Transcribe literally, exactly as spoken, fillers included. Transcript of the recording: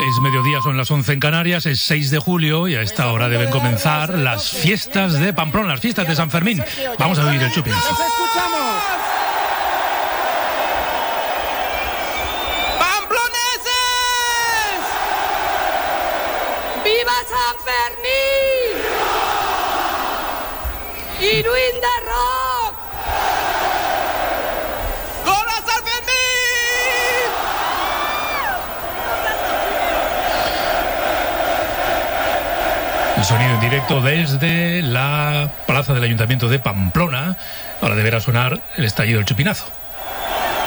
Es mediodía, son las once en Canarias, es seis de julio y a esta hora deben comenzar las fiestas de Pamplona, las fiestas de San Fermín. Vamos a vivir el chupinazo. ¡Nos escuchamos! ¡Pamploneses! ¡Viva San Fermín! ¡Iruinda Rock! ¡Hola, San Fermín! El sonido en directo desde la plaza del Ayuntamiento de Pamplona. Ahora deberá sonar el estallido del chupinazo.